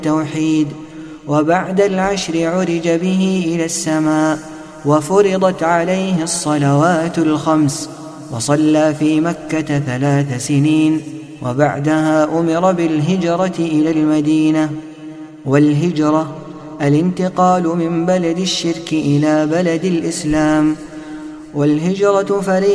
التوحيد، وبعد 10 عرج به إلى السماء، وفرضت عليه الصلوات الخمس، وصلى في مكة 3 سنين، وبعدها أمر بالهجرة إلى المدينة. والهجرة الانتقال من بلد الشرك إلى بلد الإسلام، والهجرة فريضة